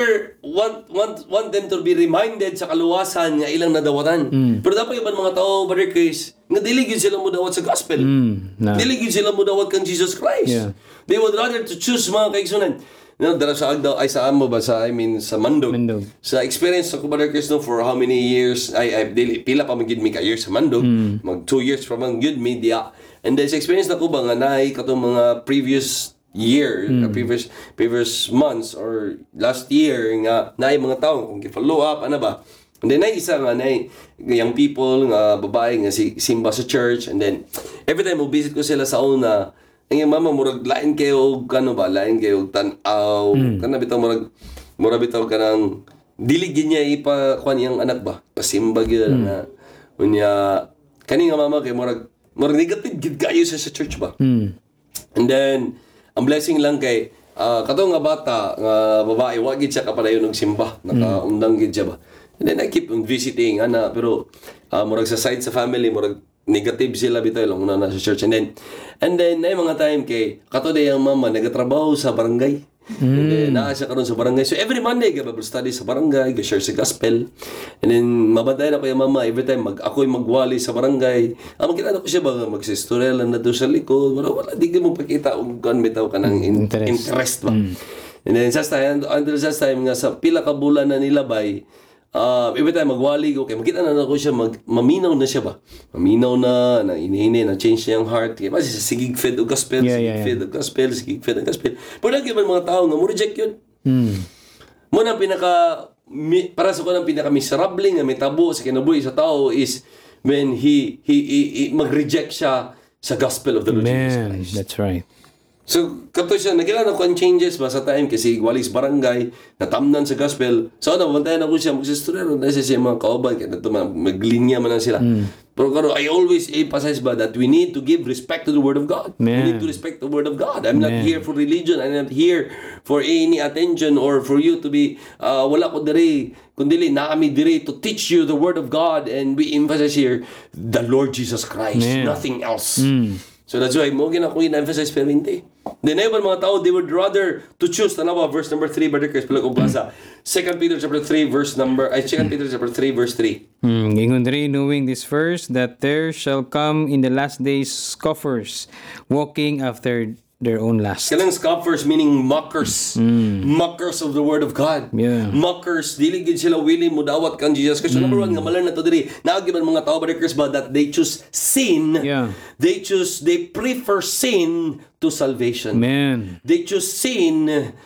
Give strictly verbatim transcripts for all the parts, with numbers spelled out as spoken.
want want want them to be reminded sa kaluwasan nga ilang nadawatan. Mm. Pero dapat ibang mga tao, Brother Chris, nga dili gyud sila mo dawat sa gospel. Mm. Nah. Dili gyud sila mo dawat kan Jesus Christ. Yeah. They would rather to choose mga kaigsunan. No, dara sa agdaw ay sa amo ba sa I mean sa Mandog. Mandog. Sa experience sa Brother Chris no for how many years I I dili pila pa magid mi ka years sa Mandog. Mm. Mag two years from ang good media. And then sa experience na ko ba nga naay katong mga previous year, mm. uh, previous previous months or last year nga naay mga tawo kung gi-follow up ana ba. And then naay isa nga naay young people nga babae nga si simba sa church, and then every time mo visit ko sila sa una, ang yung mama murag lain kayo kano ba, lain kayo tan-aw, mm. kana bitaw murag murag bitaw kanang dili gid niya ipa kuan yang anak ba, pasimba gyud mm. nga unya kani nga mama kay murag murag negative gid kayo sa, sa church ba. Mm. And then ang blessing lang kay uh, kato nga bata nga babae wa gid siya kapadayon og simba, nakaundang gid siya ba. And then I keep on visiting ana, pero uh, murag sa side sa family murag negative sila bitaw lang una na sa church. And then and then ay mga time kay kato day ang mama nagatrabaho sa barangay. Mm. And then naa siya karon sa barangay. So every Monday ga Bible study sa barangay, ga share sa gospel. And then mabantayan ako yung mama every time mag ako'y magwali sa barangay. Ah, makita ko siya ba magsistorya lang na doon sa likod. Wala wala di mo pakita og kan bitaw kanang in, interest. interest ba. Mm. And then sa time until sa time nga sa pila ka bulan na nilabay, Uh, every time magwali ko, okay, makita na na ko siya, mag, maminaw na siya ba? Maminaw na, na inihini, na change niya ang heart. Kaya basi sa sigig fed o gospel, yeah, sigig yeah, fed yeah. o gospel, sigig fed o gospel. Pero lagi ba mga tao nga, mo reject yun. Hmm. Muna pinaka, mi, para sa ko ng pinaka miserable nga may tabo sa kinabuhi sa tao is when he, he, he, he mag-reject siya sa gospel of the Lord Jesus Christ. That's right. So, kato siya, nagkailan ako ang changes ba sa time kasi walis barangay, natamnan sa gospel. So, nabantayan ako siya, magsistorero na siya siya mga kauban, kaya nato maglinya man lang sila. Mm. Pero karo, I always emphasize ba that we need to give respect to the Word of God. Man. We need to respect the Word of God. I'm Man. not here for religion. I'm not here for any attention or for you to be, uh, wala ko diri, kundi na kami diri to teach you the Word of God, and we emphasize here the Lord Jesus Christ, Man. nothing else. Mm. So that's why mo gina ko in-emphasize pero hindi. Then ayun mga tao, they would rather to choose tanawa verse number three, Brother Chris, pala kong basa. Second Peter chapter three verse number ay Second Peter chapter three verse three. Hmm, ingon diri knowing this first that there shall come in the last days scoffers walking after their own lust. Kanang scoffers meaning mockers. Mm. Mockers of the Word of God. Yeah. Mockers, dili gid sila willing mo dawat kang Jesus Christ. So, mm. number one, nga malan na to diri. Naagiban mga tao, Brother Chris, ba that they choose sin. Yeah. They choose, they prefer sin to salvation. Man. They choose sin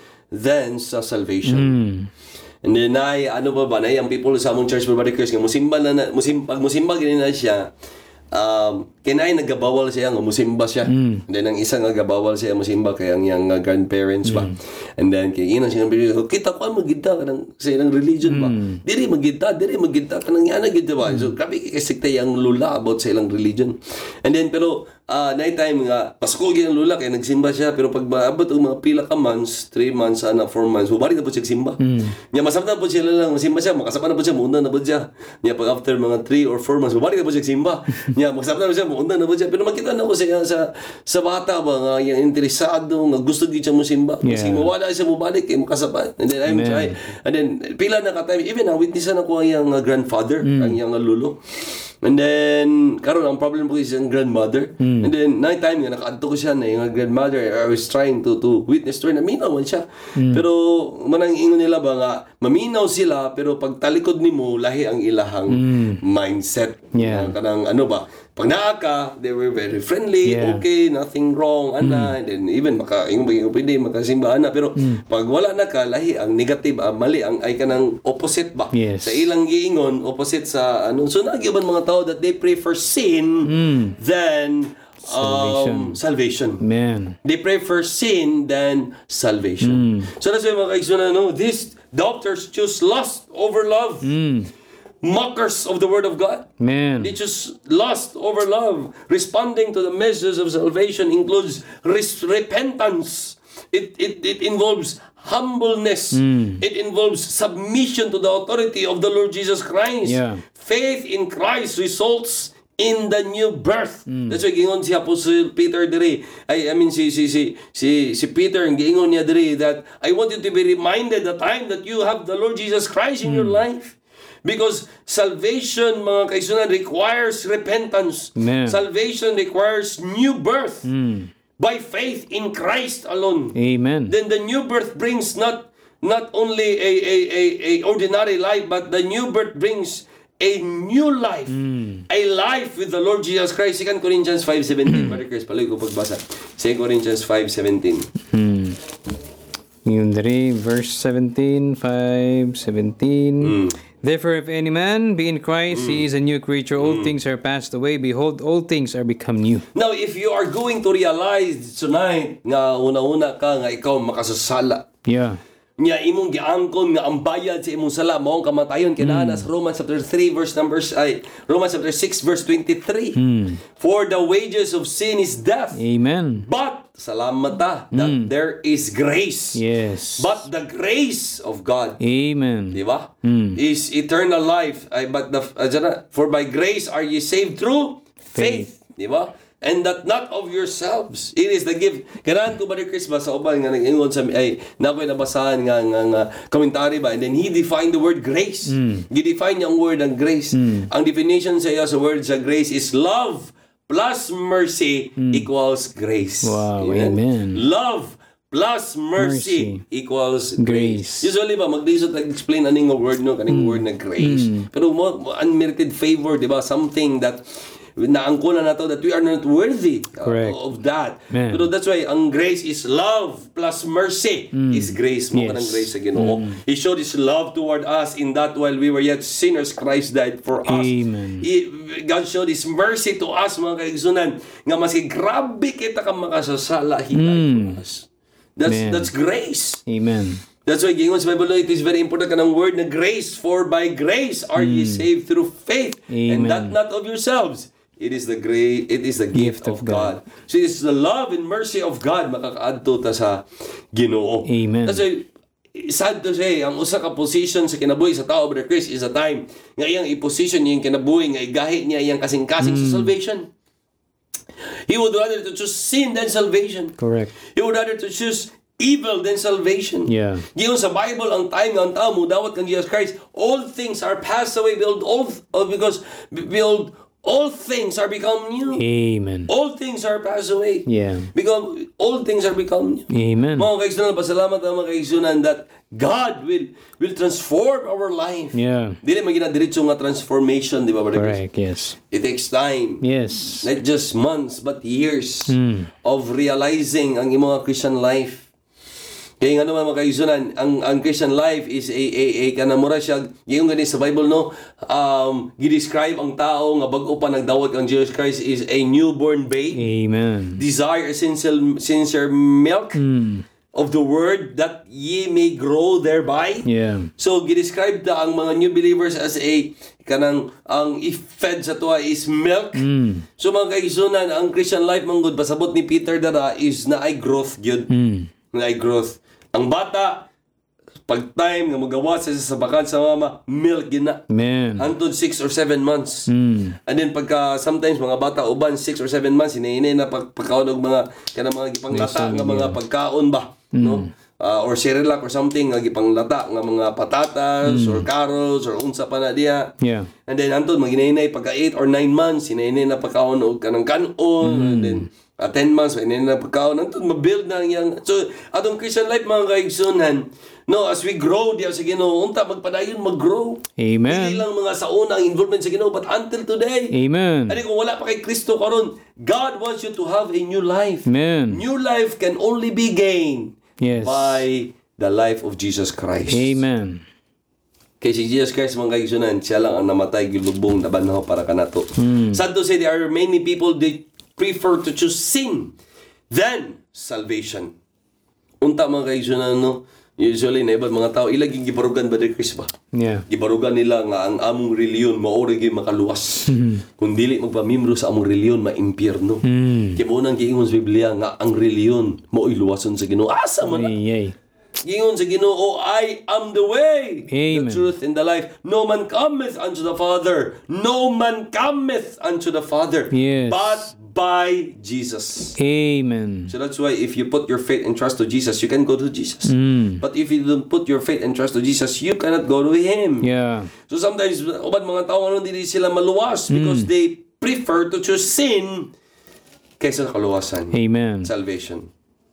than sa salvation. Mm. And then, ay, ano ba ba, na ang people sa among church, Brother Chris, nga musimba na, na musimba, musimba gini na siya. Um, kinay nagabawal siya nga musimba siya. Mm. Then ang isa nga gabawal siya musimba kay ang yang uh, grandparents ba. Mm. And then kay ina siya kita ko magita kanang sa ilang religion ba. Mm. Diri magita, diri magita kanang ana gid ba. Mm. So kabi kay sikta yang lula about sa ilang religion. And then pero uh, night time nga pasko gyud ang lula kay nagsimba siya, pero pag maabot og mga pila ka months, three months ana four months, balik na po siya simba. Mm. Nya masabta po siya lang masimba siya, makasapa na po siya muna na po siya. Nya pag after mga three or four months, balik na po siya simba. Nya magsabta na siya muna na po siya. Pero makita na ko siya sa sa bata ba nga yung interesado nga gusto gyud siya mo simba. Yeah. Kasi mawala siya mo balik kay makasapa. And then I'm try. And then pila na ka time even na witnessan ako ang yang grandfather, mm. ang yang lolo. And then karon ang problem ko is yung grandmother. Mm. And then night time nga nakaadto ko siya na yung grandmother. I was trying to to witness to her na minaw man siya. Mm. Pero manang ingon nila ba nga maminaw sila pero pag talikod nimo lahi ang ilahang mm. mindset. Yeah. Uh, kanang ano ba pag naa ka, they were very friendly, yeah. okay, nothing wrong, ana, mm. and then even maka ingon ba pwede makasimba ana, pero mm. pag wala na ka lahi ang negative, ang mali ang ay kanang opposite ba. Yes. Sa ilang giingon opposite sa ano, so nagiban mga tao that they prefer sin mm. than Um, salvation. salvation. Man. They prefer sin than salvation. Mm. So that's why mga kaigsunan, no, these doctors choose lust over love. Mm. Mockers of the Word of God. Man. They choose lust over love. Responding to the message of salvation includes res- repentance. It, it, it involves humbleness. Mm. It involves submission to the authority of the Lord Jesus Christ. Yeah. Faith in Christ results in the new birth. That's why gingon si Apostle Peter diri. I, I mean si si si si si Peter gingon niya diri that I want you to be reminded the time that you have the Lord Jesus Christ in your life. Because salvation, mga kaisunan, requires repentance. Amen. Salvation requires new birth Mm. by faith in Christ alone. Amen. Then the new birth brings not not only a a a, a ordinary life, but the new birth brings a new life. A life with the Lord Jesus Christ. Second Corinthians five seventeen. Brother Chris, paloy ko pagbasa. Second Corinthians five seventeen. Hmm. Yung diri, verse seventeen, five seventeen. Therefore, if any man be in Christ, he is a new creature. Old things are passed away. Behold, all things are become new. Now, if you are going to realize tonight nga una-una ka nga ikaw makasasala, Yeah. nya imong giangkon nga ang bayad sa imong sala mao ang kamatayon kinahanglan sa Romans chapter three verse numbers ay Romans chapter six verse twenty-three. For the wages of sin is death. Amen. But salamat ta that there is grace. Yes. But the grace of God, Amen. di ba? Is eternal life. Ay but the uh, dyan na, for by grace are ye saved through faith, di ba? And that not of yourselves. It is the gift. Kailangan ko ba ni Chris ba sa uban nga nag-ingon sa ay nakoy nabasahan nga nga, nga commentary ba, and then he defined the word grace. Gi-define niya ang word ng grace. Ang definition sa iya sa word sa grace is love plus mercy equals grace. Wow, amen. Love plus mercy, Mercy. equals Grace. grace. Usually ba magdisot nag-explain aning nga word no kaning word na grace. Pero mo mo- unmerited favor, di ba? Something that naangkulan na to that we are not worthy uh, Correct. of that. Man. Pero that's why ang grace is love plus mercy is grace mo Yes. kanang grace sa Ginoo. He showed his love toward us in that while we were yet sinners, Christ died for us. Amen. He, God showed his mercy to us, mga kaigsunan, nga maski grabe kita ka makasasala, He died for us. That's Man. that's grace. Amen. That's why gingon sa Bible, it is very important ka ng word na grace, for by grace are ye saved through faith, and Amen. that not of yourselves. It is the great, it is the gift, Gift of, of God. So it is the love and mercy of God makakaadto ta sa Ginoo. Amen. That's why sad to say, ang usa ka position sa kinabuhi sa tao, Brother Chris, is a time nga iyang i-position niya yung kinabuhi nga igahi niya iyang kasing-kasing sa salvation. He would rather to choose sin than salvation. Correct. He would rather to choose evil than salvation. Yeah. Giyon sa Bible, ang time nga ang tao mo dawat kang Jesus Christ, all things are passed away. Behold, all oh, because behold, all things are become new. Amen. All things are passed away. Yeah. Because all things are become new. Amen. Mga kaigsunan, pasalamat ang mga kaigsunan that God will will transform our life. Yeah. Dili magina diretso nga transformation, di ba, Brother Chris? Correct. Yes. It takes time. Yes. Not just months, but years of realizing ang imong Christian life. Kaya nga naman mga kaigsunan, ang, ang Christian life is a, a, a kanamura siya, yung ganit sa Bible, no? Um, gidescribe ang tao nga bago pa nagdawat ang Jesus Christ is a newborn babe. Amen. Desire sincere, sincere milk of the word that ye may grow thereby. Yeah. So, gidescribe ta ang mga new believers as a kanang ang if-fed sa tuwa is milk. So, mga kaigsunan, ang Christian life, manggod, pasabot ni Peter dara is na ay growth gyud. Na ay growth. Ang bata, pag time nga magawa sa sa bakan sa mama, milk gina. Amen. Antod six or seven months. And then pagka sometimes mga bata uban six or seven months hinahinay na pag, pagkaon og mga kana mga gipanglata nga mga pagkaon ba, no? Uh, or Cerelac or something nga gipanglata nga mga patatas or carrots or unsa pa na diha. Yeah. And then antod maghinay pagka eight or nine months hinahinay na pagkaon og kanang kanon and then uh, ten months hinahinay na pagkaon antod ma-build na yang. So atong Christian life mga kaigsunan, no, as we grow diya sa Ginoo, unta magpadayon mag-grow. Amen. Hindi lang mga sa unang involvement sa Ginoo, but until today. Amen. Ani kung wala pa kay Kristo karon, God wants you to have a new life. Amen. New life can only be gained Yes. by the life of Jesus Christ. Amen. Kay si Jesus Christ mga kaigsunan, siya lang ang namatay gilubong na banhaw para kanato. Sad to say, there are many people that prefer to choose sin than salvation. Unta mga kaigsunan, no? Usually, na iba mga tao, ilaging gibarugan ba ni Chris ba? Yeah. Gibarugan nila nga ang among reliyon maori gyud makaluwas. Kung dili magpamembro sa among reliyon maimpyerno. Mm. Kaya mo nang giingon sa Biblia nga ang reliyon mao'y luwason sa Ginoo. Asa man na? Ay, ay. Gingon sa Ginoo, I am the way, Amen. the truth, and the life. No man cometh unto the Father. No man cometh unto the Father. Yes. But by Jesus. Amen. So that's why if you put your faith and trust to Jesus, you can go to Jesus. Mm. But if you don't put your faith and trust to Jesus, you cannot go to Him. Yeah. So sometimes, uban mga tao ano, hindi sila maluwas because they prefer to choose sin kaysa kaluwasan. Amen. Salvation.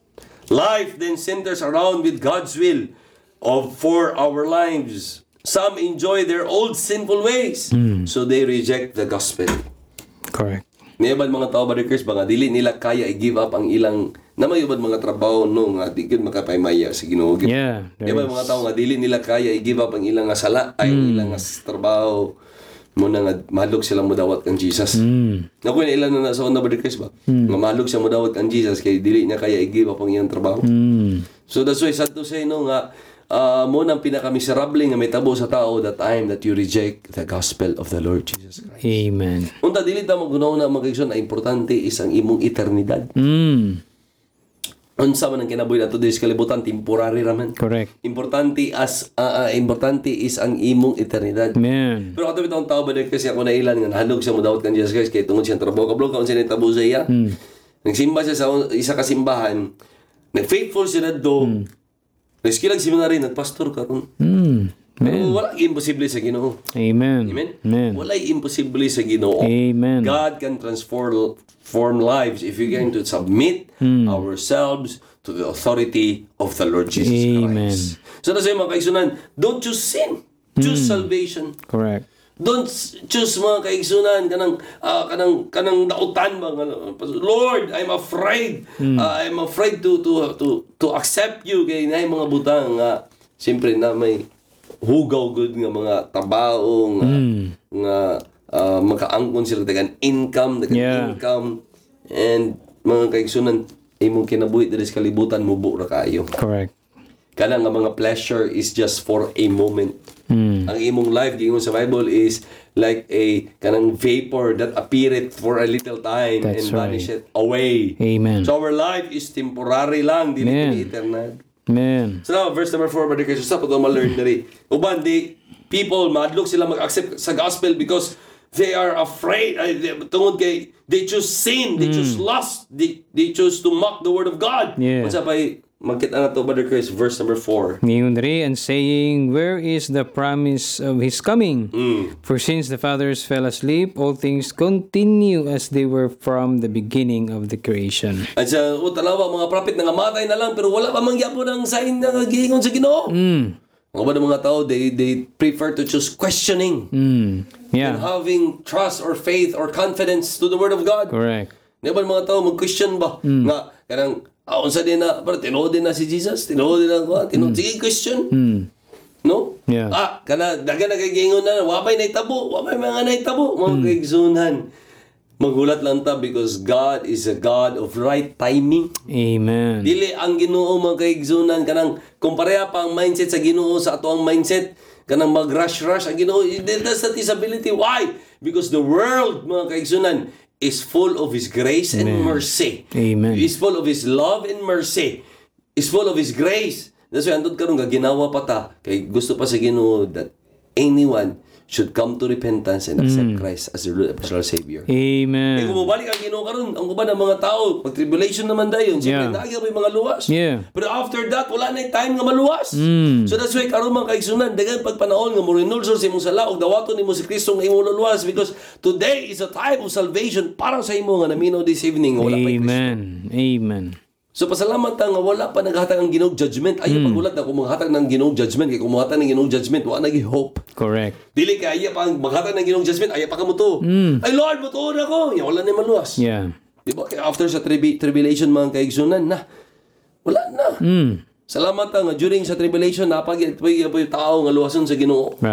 Life then centers around with God's will of for our lives. Some enjoy their old sinful ways, so they reject the gospel. Correct. Ngayon mga tao badikers, mga dili nila kaya i-give up ang ilang namayubad mga trabaho no nga di gyud makapaymaya sa Ginoo. Yeah. there Ngayon is- mga tao nga dili nila kaya i-give up ang ilang nga sala ay ang ilang nga trabaho mo na nga madlog silang mudawat kang Jesus. Mm. Naku na ilan na nasa una badikers ba? Nga madlog siya mudawat kang Jesus kay dili niya kaya i-give up ang iyang trabaho. Mm. So that's why sad to say no nga uh, mo nang pinakamiserable nga may tabo sa tao the time that you reject the gospel of the Lord Jesus Christ. Amen. Unta dili ta magunaw na magigson na importante is ang imong eternidad. Mm. Unsa man ang kinabuhi nato diri sa kalibutan temporary raman. Correct. Importante as uh, uh, importante is ang imong eternidad. Amen. Pero ato bitong tao ba din kasi ako nailan nga nahalog siya mo dawat kan Jesus Christ kay tungod siya trabaho kablo kaon siya tabo sa iya. Mm. Nagsimba siya sa isa ka simbahan. Nag-faithful siya dadto. Mm. Nagskilag seminary nagpastor karon. Mm. Pero wala imposible sa Ginoo. Amen. Amen. Amen. Wala imposible sa Ginoo. Amen. God can transform form lives if we going to submit ourselves to the authority of the Lord Jesus Amen. Christ. So that's why mga kaigsunan, don't choose sin. Choose salvation. Correct. Don't s- choose mga kaigsunan kanang ah, kanang kanang nautan ba nga, Lord, I'm afraid. Ah, I'm afraid to to to to accept you kay nay mga butang nga siyempre na may hugaw good nga mga trabaho nga nga ah, makaangkon sila dagan income dagan Yeah. income and mga kaigsunan imong kinabuhi diri sa kalibutan mubo ra kaayo. Correct. Kana nga mga pleasure is just for a moment. Mm. Ang imong life gingon sa Bible is like a kanang vapor that appeareth for a little time That's and right. vanisheth away. Amen. So our life is temporary lang, dili Amen. kini eternal. Amen. So now, verse number four, Brother Chris, sa pag ma-learn diri. Uban di people madlok sila mag-accept sa gospel because they are afraid ay, they- tungod kay they choose sin, they choose lust, they they choose to mock the word of God. Yeah. Unsa pay magkita na to, Brother Chris, verse number four. Ngayon diri, and saying, where is the promise of his coming? For since the fathers fell asleep, all things continue as they were from the beginning of the creation. At sa o tanawa mga prophet nga matay na lang pero wala pa mangyapo ng sign na giingon sa Ginoo. Mm. Mga ba ng mga tao they they prefer to choose questioning Mm. and Yeah. having trust or faith or confidence to the word of God. Correct. Di ba mga tao mag-question ba nga kanang ah, unsa din na pero tinuod din na si Jesus, tinuod din na ko, tinuod sige question. Mm. No? Yeah. Ah, kana daga na kay giingon na wabay na itabo, wabay mga naitabo, mga kaigsunan. Magulat lang ta because God is a God of right timing. Amen. Dili ang Ginoo mga kaigsunan kanang kumpareha pa ang mindset sa Ginoo sa ato ang mindset kanang mag-rush-rush ang Ginoo. That's the disability. Why? Because the world mga kaigsunan is full of His grace and mercy. Amen. Is full of His love and mercy. Is full of His grace. That's why andun karon nga ginawa pa ta kay gusto pa sa Ginoo that anyone should come to repentance and accept Christ as their personal Savior. Eh Amen. kung mabalik ang Ginoo karon, ang uban ng mga tao, pag tribulation naman dayon, siyempre Yeah. naagya may mga luwas. Yeah. But after that, wala na yung time nga maluwas. So that's why karon mga kaigsunan, dagan pagpanahon nga mo renulsor sa imong sala ug dawaton nimo si Kristo nga imong luluwas because today is a time of salvation para sa imo nga naminaw this evening nga wala pa Kristo. Amen. Amen. So pasalamat ta nga wala pa naghatag ang Ginoong judgment. Ayo pagulat na kung maghatag ng Ginoong judgment kay kung maghatag ng Ginoong judgment wala nagi hope. Correct. Dili kay aya pa ang maghatag ng Ginoong judgment, aya pa ka mo to. Ay Lord, mutuon ako. Ya wala na maluwas. Yeah. Di ba? Kaya after sa tribi- tribulation mga kaigsunan na, wala na. Mm. Salamat ta nga during sa tribulation napag yung tao nga luwason sa Ginoo. Right.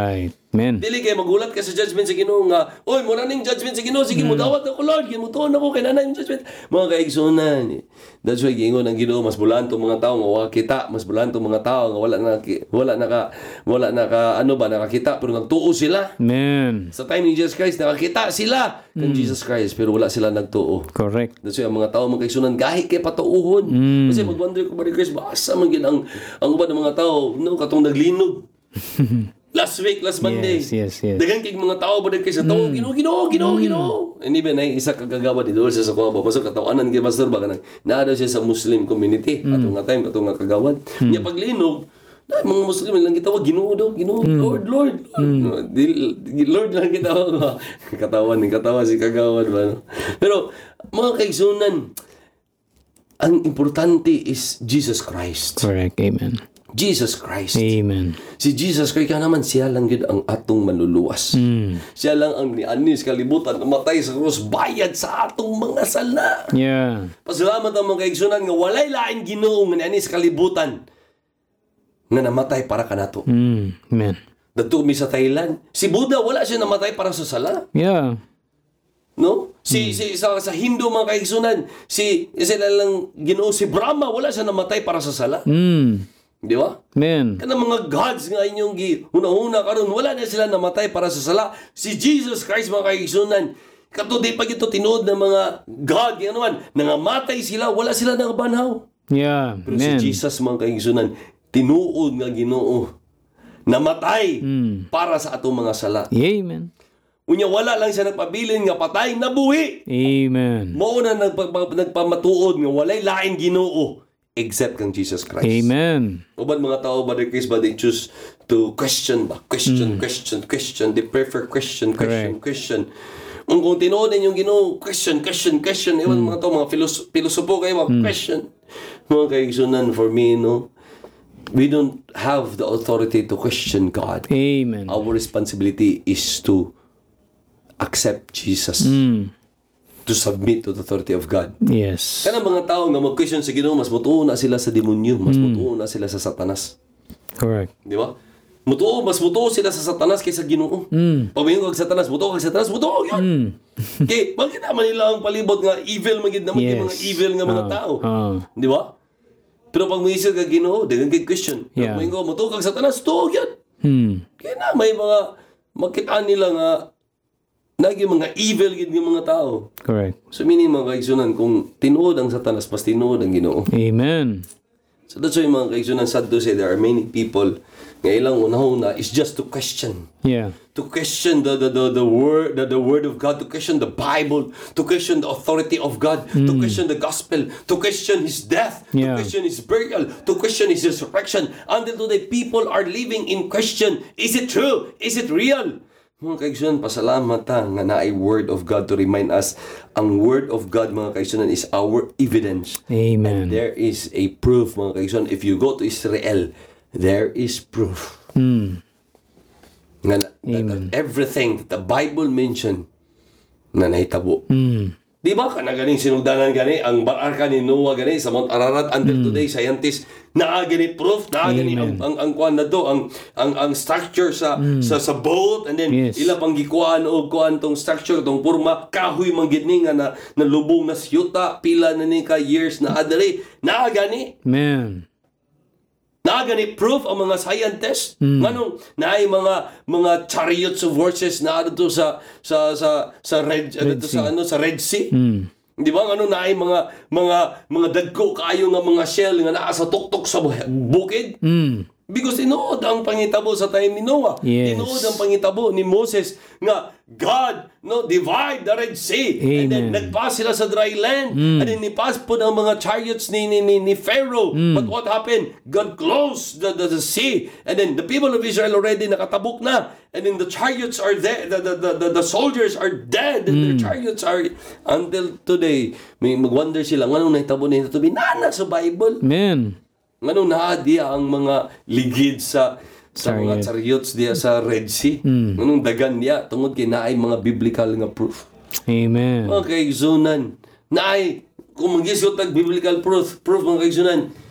Amen. Dili kay magulat ka sa judgment sa Ginoo nga, oy, mo na ning judgment sa Ginoo, sige mo dawat ako Lord, gimutuon ako kay nanay yung judgment. Mga kaigsunan. That's why giingon ang Ginoo mas bulan tong mga tawo nga wala kita, mas bulan tong mga tawo nga wala na wala naka wala naka ano ba nakakita pero nagtuo sila. Amen. Sa time ni Jesus Christ nakakita sila kang Jesus Christ pero wala sila nagtuo. Correct. That's why ang mga tawo mga kaigsunan gahi kay patuuhon. Mm. Kasi mag-wonder ko Brother Chris, basa man gid ang ang uban ng mga tawo no katong naglinog. Last week, last Monday. Yes, yes, yes. Dagan kay mga tao ba kay sa tao, Ginoo, Ginoo, Ginoo, Ginoo. And even ay isa ka kagawad dito sa sa kuha ba pasok katawanan kay pastor ba kanang naa daw siya sa Muslim community atong nga time katong nga kagawad. Nya paglinog, na mga Muslim lang gitawag Ginoo daw, Ginoo, Lord, Lord. Lord, Lord lang gitawag. Katawan ni katawa si kagawad ba. No? Pero mga kaigsunan, ang importante is Jesus Christ. Correct. Amen. Jesus Christ. Amen. Si Jesus Christ ka naman, siya lang yun ang atong manluluwas. Mm. Siya lang ang nianis kalibutan, namatay sa krus, bayad sa atong mga sala. Yeah. Pasalamat ang mga kaigsunan nga walay lain Ginoo nga nianis kalibutan nga namatay para kanato. Mm. Amen. Dagto mi sa Thailand, si Buddha wala siya namatay para sa sala. Yeah. No? Si, si sa, sa Hindu mga kaigsunan, si sila lang Ginoo, si Brahma wala siya namatay para sa sala. Mm. Di ba? Amen. Kanang mga gods nga inyong gi una-una karon wala na sila namatay para sa sala. Si Jesus Christ mga kaigsunan, kato di pa gito tinuod ng mga god ano man, nangamatay sila, wala sila nangabanhaw. Yeah. Pero Amen. si Jesus mga kaigsunan, tinuod nga Ginoo, namatay Mm. para sa atong mga sala. Amen. Unya wala lang siya nagpabilin nga patay, nabuhi. Amen. Mao na nagpa, nagpamatuod nga walay lain Ginoo except kang Jesus Christ. Amen. Uban mga tao ba they Chris ba they choose to question ba? Question, question, question. They prefer question, question, Correct. question. Kung kung tinuodin yung Ginoo, question, question, question. Ewan mga tao, mga filos filosopo kayo, mga question. Mga kaigsunan, for me, no, we don't have the authority to question God. Amen. Our responsibility is to accept Jesus. Mm. To submit to the authority of God. Yes. Kana mga tao nga mag-question sa Ginoo, mas mutuo na sila sa demonyo, mas mutuo na sila sa Satanas. Correct. Di ba? Mutuo, mas mutuo sila sa Satanas kaysa Ginoo. Mm. Pagbayong kag Satanas, mutuo kag Satanas, mutuo yan. Mm. Kay, bakit naman nila ang palibot nga evil magid naman Yes. yung mga evil nga mga Ah, tao. ah. Di ba? Pero pag muisip kag Ginoo, dagan kay question. Yeah. Pagbayong ko, mutuo kag Satanas, tuo yan. Hmm. Kaya na may mga makita nila nga nagi mga evil gid nga mga tao. Correct. So meaning mga kaigsunan, kung tinuod ang Satanas, mas tinuod ang Ginoo. Amen. So that's why mga kaigsunan, sad to say, there are many people nga ilang una-una is just to question. Yeah. To question the the, the, the word the, the word of God, to question the Bible, to question the authority of God, to question the gospel, to question His death, Yeah. to question His burial, to question His resurrection. Until today, people are living in question. Is it true? Is it real? Mga kaigsunan, pasalamat ta nga naay word of God to remind us. Ang word of God, mga kaigsunan, is our evidence. Amen. There is a proof, mga kaigsunan. If you go to Israel, there is proof. Hmm. Nga na, that, that everything that the Bible mentioned na nahitabo. Hmm. Di ba ka na ganing sinugdanan gani ang barka ni Noah gani sa Mount Ararat until today scientists naa gani proof naa gani ang ang ang kuan na to ang ang ang structure sa sa sa boat and then Yes. ila pang gikuan og kuan tong structure tong porma kahoy man gid ni nga na nalubong na siyuta pila na ni ka years na adali naa gani Amen. naa gani proof ang mga scientists nganong naay mga mga chariots of horses na adto sa sa sa sa red, adto sa ano sa Red Sea. Hmm. Di ba ngano naay mga mga mga dagko kaayo nga mga shell nga naa sa tuktok sa bu- bukid? Hmm. Because tinuod ang pangitabo sa time ni Noah. Yes. Tinuod ang pangitabo ni Moses nga God no divide the Red Sea. And then Amen. nagpas sila sa dry land. And then nipas po ang mga chariots ni ni, ni, ni Pharaoh. But what happened? God closed the, the, the sea. And then the people of Israel already nakatabok na. And then the chariots are there. The, the, the, the, the soldiers are dead. And their chariots are until today. May mag-wonder sila nganong nahitabo na ito. Binana sa Bible. Amen. Nganong naadiya ang mga ligid sa sa mga chariots diya sa Red Sea. Nganong dagan diya tungod kay naay mga biblical nga proof. Amen. Mga kaigsunan, naay kung mag-isgot tag biblical proof, proof mga kaigsunan,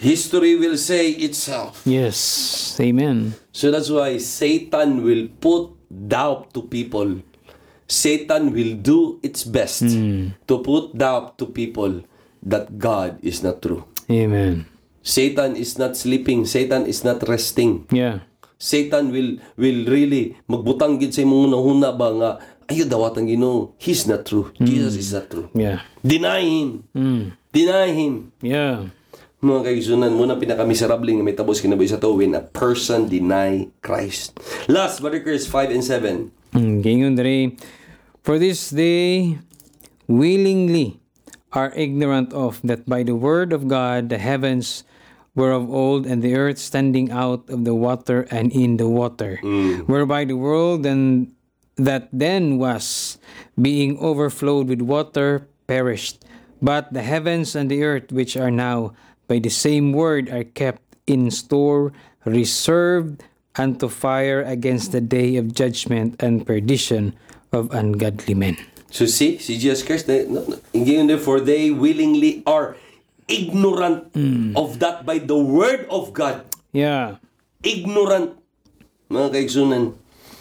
History will say itself. Yes. Amen. So that's why Satan will put doubt to people. Satan will do its best Mm. to put doubt to people that God is not true. Amen. Satan is not sleeping. Satan is not resting. Yeah. Satan will will really magbutang gid sa imong hunahuna ba nga ayo dawatan Ginoo. He's not true. Jesus is not true. Yeah. Deny him. Mm. Deny him. Yeah. Mga kaigsunan, muna pinakamiserable nga may tabos kinabuhi sa to when a person deny Christ. Last, Brother Chris, five and seven. Mm, gingon diri, for this they willingly are ignorant of that by the word of God the heavens were of old and the earth standing out of the water and in the water, whereby the world and that then was being overflowed with water perished, but the heavens and the earth which are now by the same word are kept in store, reserved unto fire against the day of judgment and perdition of ungodly men. So see, si Jesus Christ, no, no, no, for they willingly are ignorant of that by the word of God. Yeah. Ignorant, mga kaigsunan.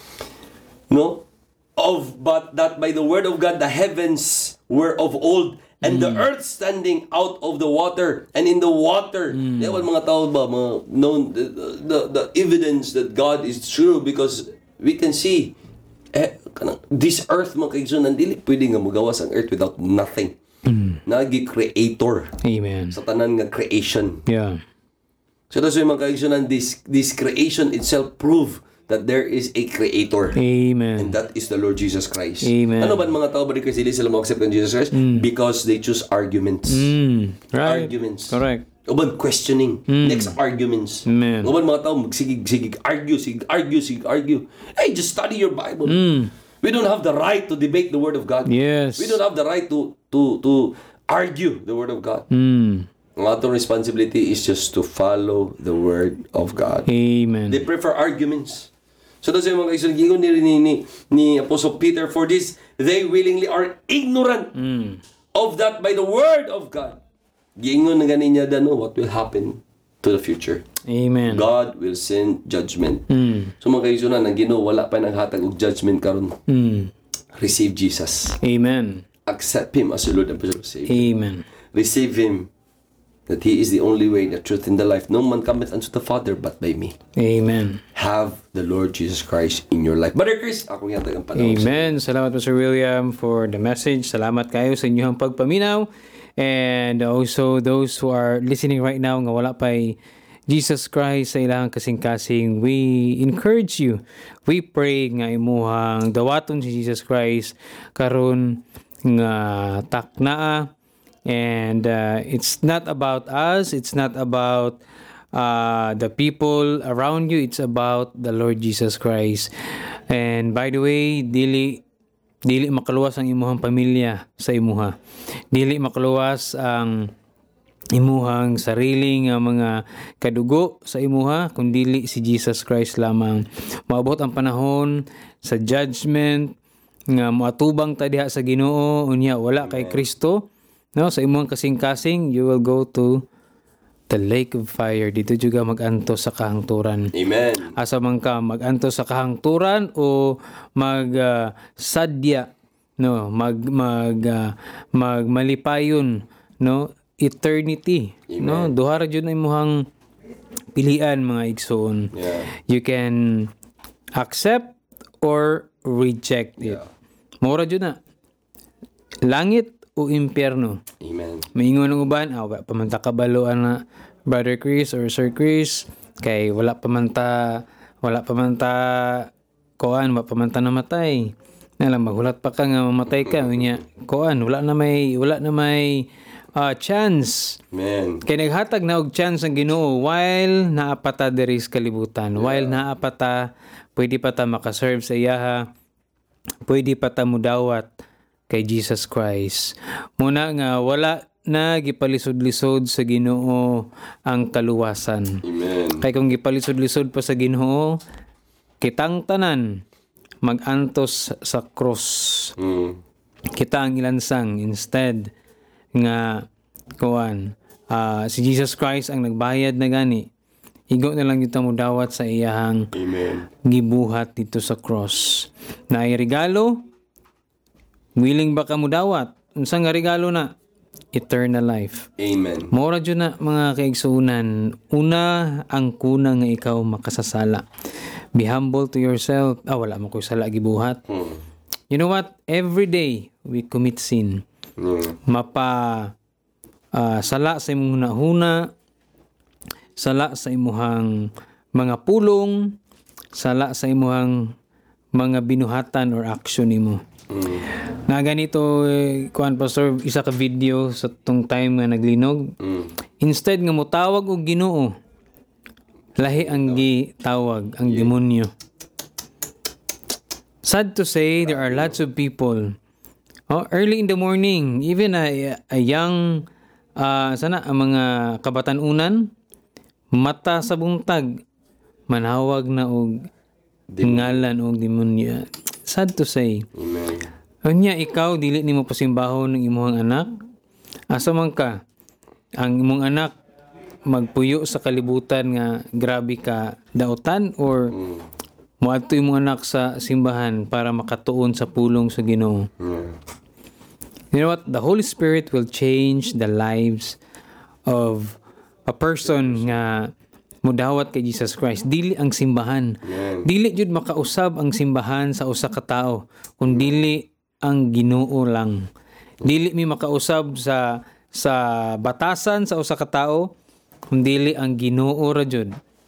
No? Of, but that by the word of God, the heavens were of old, and the earth standing out of the water, and in the water, mm. Diba, mga tao ba, mga known, the, the, the evidence that God is true, because we can see, eh, this earth, mga kaigsunan, dili pwede nga magawas ang earth without nothing. Mm. Nagi-creator. Amen. Sa tanan nga creation. Yeah. So that's why mga kaigsunan, this, this creation itself prove that there is a creator. Amen. And that is the Lord Jesus Christ. Amen. Ano ba mga tao ba rin kasi sila mag-accept ng Jesus Christ? Mm. Because they choose arguments. Mm. Right. Arguments. Correct. Uban questioning. Mm. Next arguments. Amen. Uban mga tao magsigig-sigig, argue, sig argue, sig argue. Hey, just study your Bible. Mm. We don't have the right to debate the Word of God. Yes. We don't have the right to to to argue the Word of God. Mm. Ang atong responsibility is just to follow the Word of God. Amen. They prefer arguments. So that's why mga kaibigan, gingon ni, ni, ni, ni Apostle Peter, for this, they willingly are ignorant mm. of that by the word of God. Gingon na ganin niya dano, what will happen to the future. Amen. God will send judgment. Mm. So mga kaibigan, ang Ginoo wala pa naghatag og judgment karon. Mm. Receive Jesus. Amen. Accept Him as your Lord and personal Savior. Amen. Receive Him, that He is the only way, the truth, and the life. No man cometh unto the Father but by me. Amen. Have the Lord Jesus Christ in your life. Brother Chris, ako nga tagang panahon. Amen. Salamat po Sir William for the message. Salamat kayo sa inyong pagpaminaw. And also those who are listening right now nga wala pa'y Jesus Christ sa ilang kasing-kasing, we encourage you. We pray nga imuhang dawaton si Jesus Christ karon nga taknaa. And uh, it's not about us. It's not about uh, the people around you. It's about the Lord Jesus Christ. And by the way, dili dili makaluwas ang imuhang pamilya sa imuha. Dili makaluwas ang imuhang sariling uh, mga kadugo sa imuha, kundili si Jesus Christ lamang. Maabot ang panahon sa judgment nga moatubang ta diha sa Ginoo unya wala kay Kristo. No, sa imong kasing-kasing, you will go to the lake of fire. Dito juga mag-anto sa kahangturan. Amen. Asa man ka mag-anto sa kahangturan o mag uh, sadya, no, mag mag uh, magmalipayon, no, eternity. Amen. No, duha ra jud na imong pilian mga igsoon. Yeah. You can accept or reject it. Yeah. Mora jud na. Langit o impyerno. Amen. Maingon ng uban, ah, wala pa man ta kabaloan na Brother Chris or Sir Chris, kay wala pa man ta, wala pa man ta, koan, wala pa man ta namatay. Nalang, maghulat pa ka nga mamatay ka, unya, koan, wala na may, wala na may uh, chance. Amen. Kay naghatag na og chance ang Ginoo while naapata diri sa kalibutan. Yeah. While naapata, pwede pa ta makaserve sa iyaha, pwede pa ta mudawat kay Jesus Christ. Muna nga wala na gipalisod-lisod sa Ginoo ang kaluwasan. Amen. Kay kung gipalisod-lisod pa sa Ginoo, kitang tanan mag-antos sa cross. Mm. Kita ang ilansang instead nga kuan uh, si Jesus Christ ang nagbayad na gani. Higo na lang dito mo dawat sa iyahang Amen. gibuhat dito sa cross. Na ay regalo, willing ba ka mo dawat? Unsang nga regalo na? Eternal life. Amen. Mora dyan na mga kaigsuunan. Una, ang kuna nga ikaw makasasala. Be humble to yourself. Ah, wala mo ko sala gibuhat. Hmm. You know what? Every day, we commit sin. Hmm. Mapa uh, sala sa imong hunahuna, sala sa imuhang mga pulong, sala sa imuhang mga binuhatan or action nimo. Mm. Na ganito, eh, kuan pastor, isa ka video sa tong time nga naglinog. Mm. Instead nga mo tawag og Ginoo, lahi ang gitawag ang demonyo. Sad to say, there are lots of people, oh, early in the morning, even a, a young, uh, sana, ang mga kabatanunan, mata sa buntag, manawag na og ngalan og demonyo. Sad to say. Amen. Unya ikaw dili nimo pasimbahon ng imong anak. Asa man ka? Ang imong anak magpuyo sa kalibutan nga grabe ka daotan or Mm. moadto imong anak sa simbahan para makatuon sa pulong sa Ginoo. Yeah. You know what? The Holy Spirit will change the lives of a person nga mudawat kay Jesus Christ. Dili ang simbahan. Amen. Dili jud makausab ang simbahan sa usa ka tawo, kun dili ang Ginoo lang. Dili mi makausab sa sa batasan sa usa ka tawo, kun dili ang Ginoo ra jud.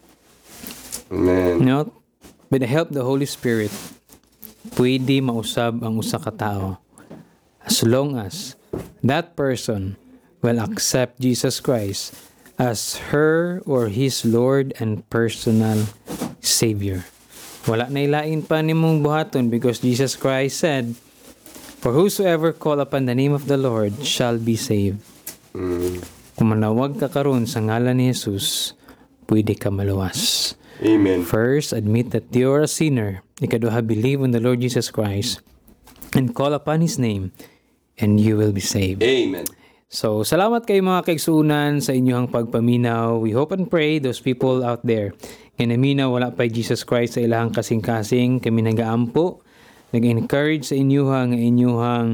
Amen. You know? With the help of the Holy Spirit, pwede mausab ang usa ka tawo. As long as that person will accept Jesus Christ as her or his Lord and personal Savior. Wala na ilain pa ni mong buhaton because Jesus Christ said, "For whosoever call upon the name of the Lord shall be saved." Mm. Kung manawag ka karon sa ngalan ni Jesus, pwede ka maluwas. Amen. First, admit that you are a sinner. Ikaduha, believe in the Lord Jesus Christ and call upon His name and you will be saved. Amen. So, salamat kayo mga kaigsuunan sa inyong pagpaminaw. We hope and pray those people out there nga naminaw wala pa Jesus Christ sa ilahang kasing-kasing, kami nagaampo, nag-encourage sa inyuhang nga inyuhang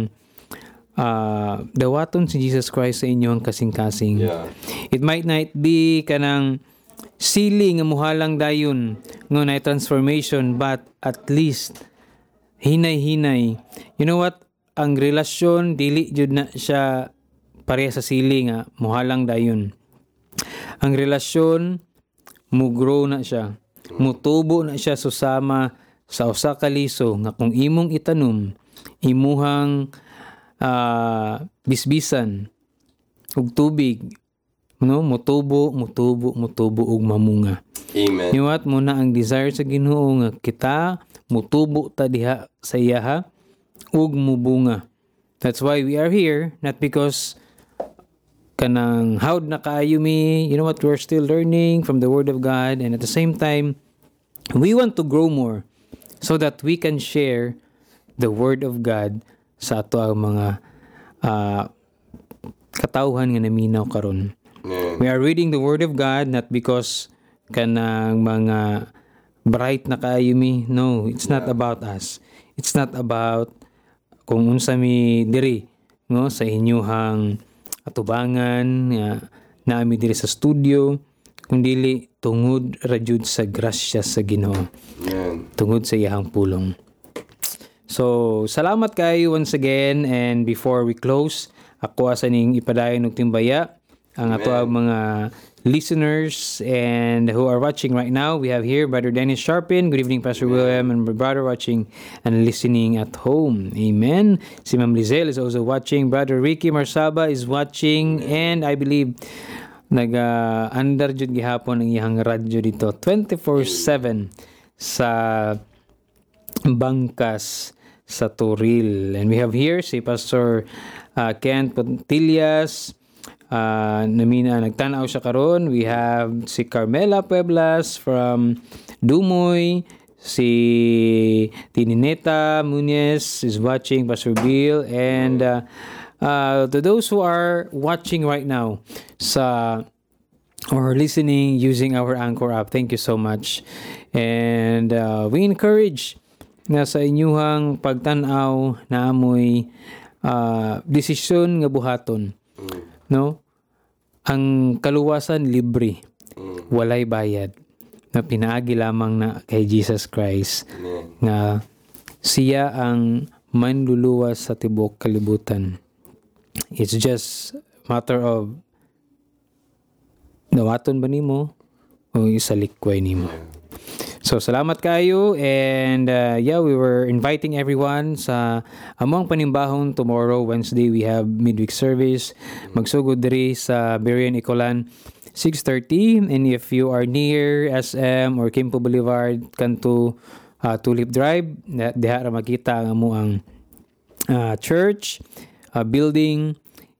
uh, dawaton si Jesus Christ sa inyong kasing-kasing. Yeah. It might not be kanang sili nga muhalang dayon nga na transformation, but at least hinay-hinay. You know what? Ang relasyon dili jud na siya pareha sa sili nga muhalang dayon. Ang relasyon mugrow na siya, mutubo na siya susama sa usa ka liso nga kung imong itanom imuhang uh, bisbisan ug tubig, no, mutubo mutubo mutubo ug mamunga. Amen. You know what? Muna ang desire sa Ginoo nga kita mutubo ta diha sa iyaha ug mubunga. That's why we are here, not because kanang howd na kaayo mi. You know what? We're still learning from the Word of God, and at the same time, we want to grow more so that we can share the Word of God sa ato ang mga uh, katawhan nga naminaw karon. Amen. We are reading the Word of God not because kanang mga bright na kaayo mi. No, it's not about us. It's not about kung unsa mi diri, no, sa inyuhang atubangan nga naami diri sa studio, kundili tungod ra jud sa grasya sa Ginoo, Amen. tungod sa iyang pulong. So, salamat kayo once again, and before we close, ako asa ning ipadayon og timbaya ang ato ang mga listeners and who are watching right now. We have here Brother Dennis Sharpin. Good evening, Pastor William, and my brother watching and listening at home. Amen. Si Ma'am Lizelle is also watching. Brother Ricky Marsaba is watching, and I believe nag-under uh, jud gihapon ang iyang radyo dito twenty-four seven sa bangkas sa Toril. And we have here si Pastor uh, Ken Pontillas. Uh, namina nagtanaw siya karon. We have si Carmela Pueblas from Dumoy, si Tinineta Munez is watching, Pastor Bill, and uh, uh, to those who are watching right now sa or listening using our Anchor app, thank you so much. And uh, we encourage na sa inyuhang pagtanaw na amoy uh, desisyon nga buhaton. No? Ang kaluwasan libre. Walay bayad. Na pinaagi lamang na kay Jesus Christ. Nga siya ang manluluwas sa tibok kalibutan. It's just matter of dawaton ba nimo o isalikway nimo. So salamat kayo, and uh, yeah, we were inviting everyone sa among panimbahon tomorrow Wednesday. We have midweek service magsugod diri sa Berrien Icolan six thirty, and if you are near S M or Quimpo Boulevard kanto uh, Tulip Drive, diha ra makita ang amuang uh, church uh, building.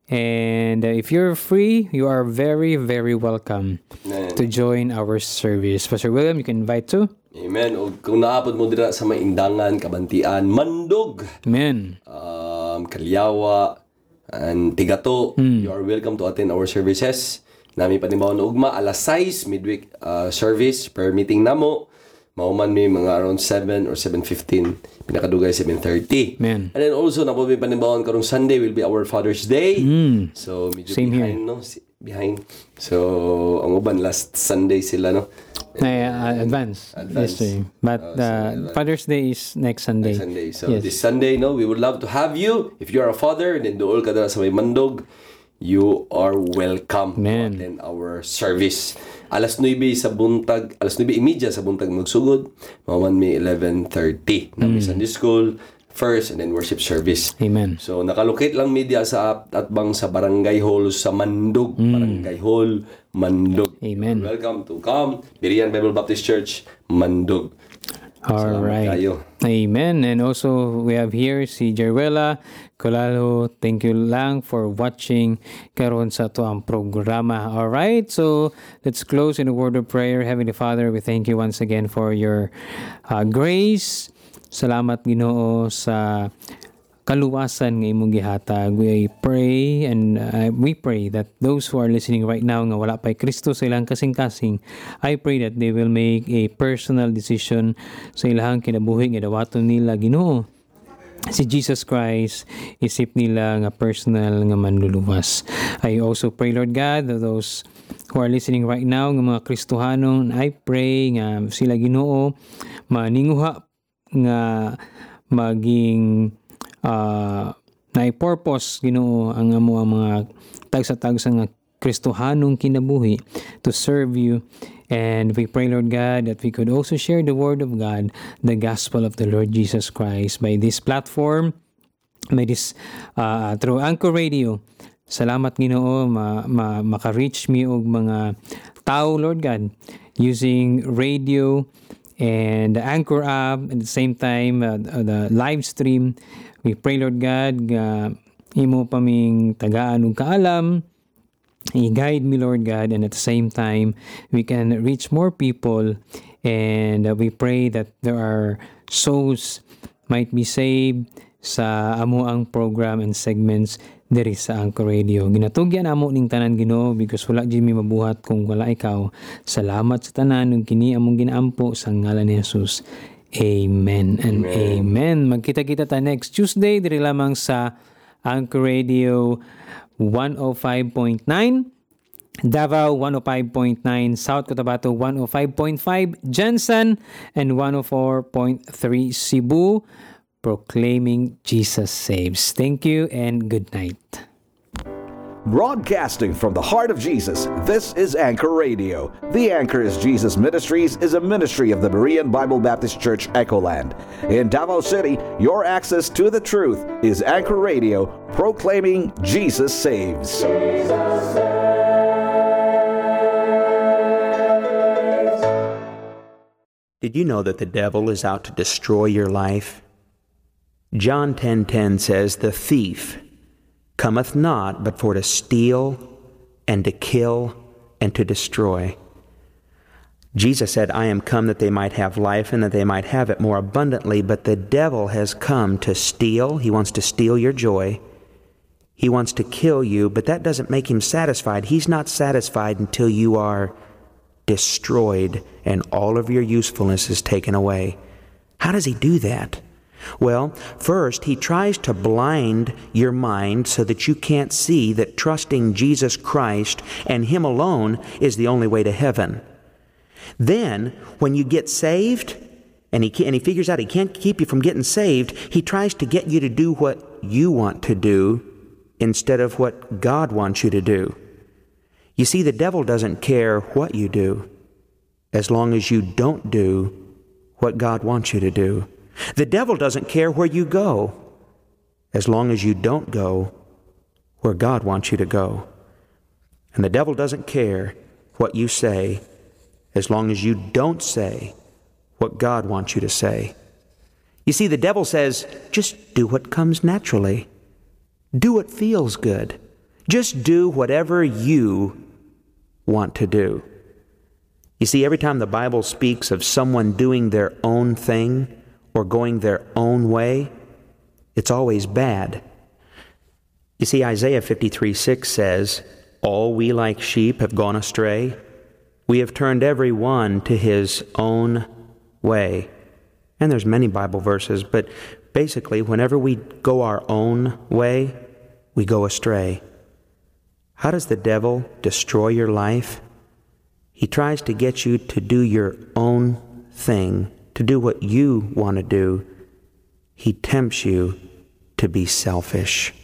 And uh, if you're free, you are very, very welcome Amen. To join our service. Pastor William, you can invite too. Amen. O kung naapod mo dira sa Maindangan, Kabantian, Mandog, Amen. Um, Kalyawa, and Tigato, hmm. you are welcome to attend our services. Nami panimbaw na ugma, alas sais, midweek uh, service per meeting namo. Mauman may mga around seven or seven fifteen. Pinakadugay seven thirty. Amen. And then also, napo may panimbawan karong Sunday will be our Father's Day. Mm. So, medyo Same behind, here. no? Behind. So, ang uban, last Sunday sila, no? Ay, uh, advance. Advance. Yes, but Oh, uh, so, Father's Day is next Sunday. Next Sunday. So, Yes. this Sunday, no? We would love to have you. If you are a father, and then dool ka dala sa may Mandog, you are welcome Amen. to attend our service. Alas nuebe sa buntag, alas nuebe imidya sa buntag magsugod, mawan may eleven thirty na may Sunday school first and then worship service. Amen. So nakalocate lang media sa atbang sa Barangay Hall sa Mandog, mm. Barangay Hall Mandog. Amen. Welcome to come Berrien Bible Baptist Church Mandog. All Salamat right. kayo. Amen. And also, we have here si Jerwela Colalo. Thank you lang for watching karon sa to ang programa. All right. So, let's close in a word of prayer. Heavenly Father, we thank you once again for your uh, grace. Salamat, Ginoo, sa kaluwasan nga imong gihatag. We pray and uh, we pray that those who are listening right now nga wala pa'y Kristo sa ilang kasing-kasing, I pray that they will make a personal decision sa ilang kinabuhi nga dawaton nila, Ginoo. Si Jesus Christ, isip nila nga personal nga manluluwas. I also pray, Lord God, that those who are listening right now nga mga Kristohanon, I pray nga sila, Ginoo, maninguha nga maging Uh, na i-purpose, Ginoo, ang amo ang mga tagsa-tagsa nga Kristohanong kinabuhi to serve you. And we pray, Lord God, that we could also share the word of God, the gospel of the Lord Jesus Christ by this platform, by this uh, through Anchor Radio. Salamat, Ginoo, ma, ma, maka-reach me og mga tao, Lord God, using radio and the Anchor app at the same time uh, the live stream. We pray, Lord God, uh, imo pa ming tagaan ug kaalam, i-guide me, Lord God, and at the same time we can reach more people, and uh, we pray that there are souls might be saved sa amo ang program and segments diri sa Anchor Radio. Ginatugyan amo ning tanan, Ginoo, because wala jud mi mabuhat kung wala ikaw. Salamat sa tanan ug kini among ginaampo sa ngalan ni Jesus. Amen and amen. amen. Magkita-kita ta next Tuesday diri lamang sa Anchor Radio one oh five point nine, Davao one oh five point nine, South Cotabato one oh five point five, Jensen, and one oh four point three Cebu, proclaiming Jesus saves. Thank you and good night. Broadcasting from the heart of Jesus, this is Anchor Radio. The Anchor is Jesus Ministries is a ministry of the Berean Bible Baptist Church, Echoland. In Davao City, your access to the truth is Anchor Radio, proclaiming Jesus saves. Jesus saves. Did you know that the devil is out to destroy your life? John ten ten says, "The thief cometh not but for to steal and to kill and to destroy." Jesus said, "I am come that they might have life and that they might have it more abundantly," but the devil has come to steal. He wants to steal your joy. He wants to kill you, but that doesn't make him satisfied. He's not satisfied until you are destroyed and all of your usefulness is taken away. How does he do that? Well, first, he tries to blind your mind so that you can't see that trusting Jesus Christ and him alone is the only way to heaven. Then, when you get saved, and he, and he figures out he can't keep you from getting saved, he tries to get you to do what you want to do instead of what God wants you to do. You see, the devil doesn't care what you do as long as you don't do what God wants you to do. The devil doesn't care where you go as long as you don't go where God wants you to go. And the devil doesn't care what you say as long as you don't say what God wants you to say. You see, the devil says, just do what comes naturally. Do what feels good. Just do whatever you want to do. You see, every time the Bible speaks of someone doing their own thing or going their own way, it's always bad. You see, Isaiah fifty-three six says, all we like sheep have gone astray. We have turned every one to his own way. And there's many Bible verses, but basically, whenever we go our own way, we go astray. How does the devil destroy your life? He tries to get you to do your own thing, to do what you want to do. He tempts you to be selfish.